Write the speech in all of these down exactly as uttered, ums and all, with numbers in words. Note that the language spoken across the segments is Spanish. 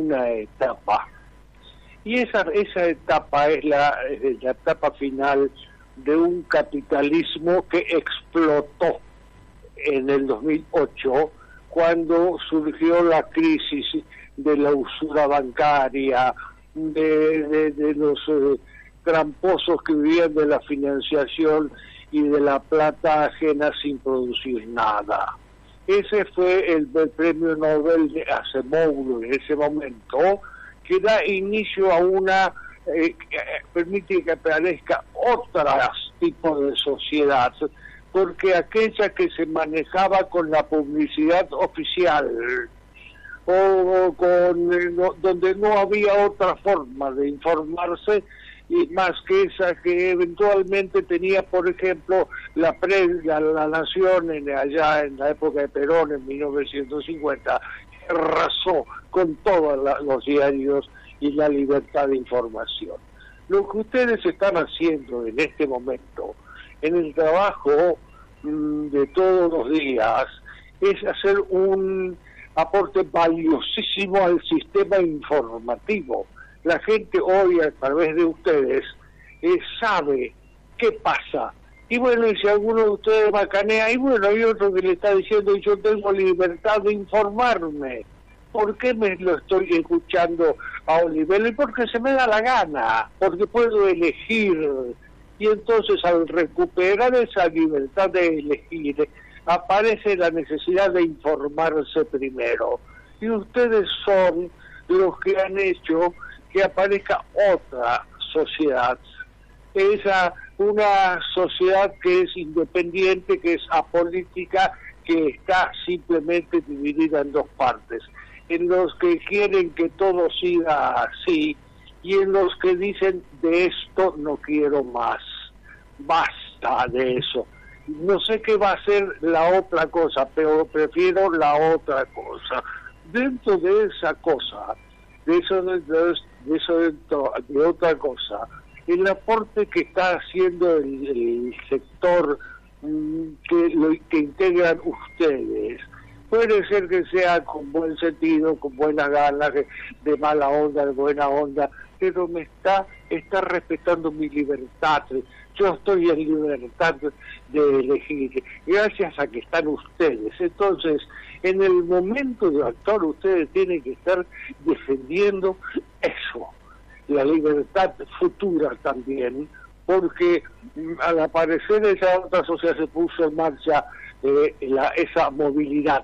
una etapa. Y esa, esa etapa es la, es la etapa final de un capitalismo que explotó en el dos mil ocho, cuando surgió la crisis de la usura bancaria, de, de, de los eh, tramposos que vivían de la financiación y de la plata ajena sin producir nada. Ese fue el, el premio Nobel de Acemoglu en ese momento, que da inicio a una, eh, que permite que aparezca otros tipos de sociedad, porque aquella que se manejaba con la publicidad oficial, o, o con eh, no, donde no había otra forma de informarse, y más que esa que eventualmente tenía, por ejemplo, la prensa, la Nación, en, allá en la época de Perón, en mil novecientos cincuenta, que arrasó con todos la, los diarios y la libertad de información. Lo que ustedes están haciendo en este momento, en el trabajo mmm, de todos los días, es hacer un aporte valiosísimo al sistema informativo. La gente hoy, a través de ustedes, eh, sabe qué pasa. Y bueno, y si alguno de ustedes macanea, y bueno, hay otro que le está diciendo, yo tengo libertad de informarme. ¿Por qué me lo estoy escuchando a Oliver? Porque se me da la gana, porque puedo elegir. Y entonces, al recuperar esa libertad de elegir, aparece la necesidad de informarse primero. Y ustedes son los que han hecho que aparezca otra sociedad, esa una sociedad que es independiente, que es apolítica, que está simplemente dividida en dos partes, en los que quieren que todo siga así y en los que dicen de esto no quiero más, basta de eso. No sé qué va a ser la otra cosa, pero prefiero la otra cosa. Dentro de esa cosa, de eso de, de, de eso de, de otra cosa, el aporte que está haciendo el, el sector mmm, que lo que integran ustedes, puede ser que sea con buen sentido, con buenas ganas, de, de mala onda, de buena onda, pero me está, está respetando mi libertad. Yo estoy en libertad de elegir, gracias a que están ustedes. Entonces, en el momento de actuar, ustedes tienen que estar defendiendo eso, la libertad futura también, porque al aparecer esa otra sociedad se puso en marcha eh, la, esa movilidad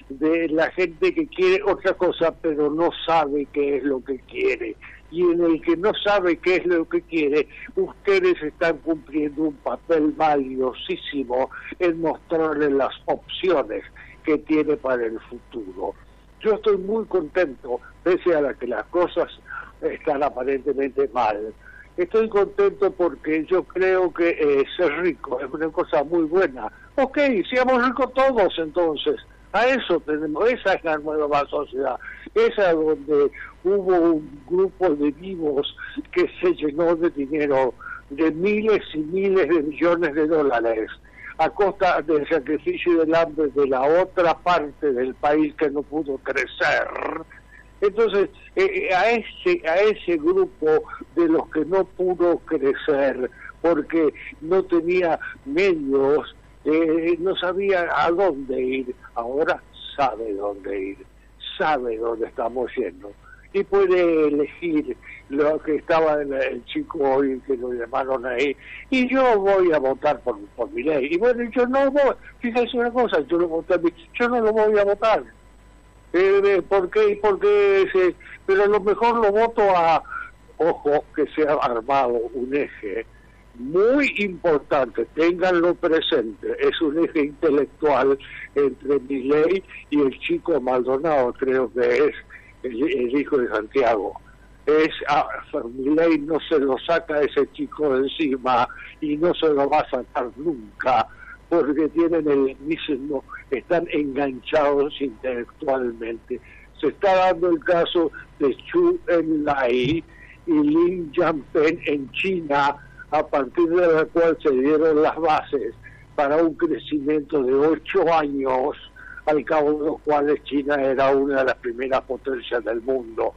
de la gente que quiere otra cosa, pero no sabe qué es lo que quiere. Y en el que no sabe qué es lo que quiere, ustedes están cumpliendo un papel valiosísimo en mostrarle las opciones que tiene para el futuro. Yo estoy muy contento, pese a la que las cosas están aparentemente mal. Estoy contento porque yo creo que eh, ser rico es una cosa muy buena. Ok, seamos ricos todos entonces. A eso tenemos, esa es la nueva sociedad, esa donde hubo un grupo de vivos que se llenó de dinero, de miles y miles de millones de dólares, a costa del sacrificio y del hambre de la otra parte del país que no pudo crecer. Entonces, eh, a ese a ese grupo de los que no pudo crecer, porque no tenía medios, Eh, no sabía a dónde ir, ahora sabe dónde ir, sabe dónde estamos yendo y puede elegir lo que estaba en el chico hoy que lo llamaron ahí, y yo voy a votar por, por mi ley. Y bueno, yo no voy, fíjese una cosa, yo lo voté, yo no lo voy a votar. Eh, ¿Por qué? Porque ese, pero a lo mejor lo voto a, ojo, que sea armado un eje muy importante, ténganlo presente, es un eje intelectual entre Milei y el chico Maldonado, creo que es el, el hijo de Santiago. Es a Milei no se lo saca ese chico de encima y no se lo va a sacar nunca, porque tienen el mismo, están enganchados intelectualmente. Se está dando el caso de Zhou Enlai y Lin Jianping en China, a partir de la cual se dieron las bases para un crecimiento de ocho años, al cabo de los cuales China era una de las primeras potencias del mundo.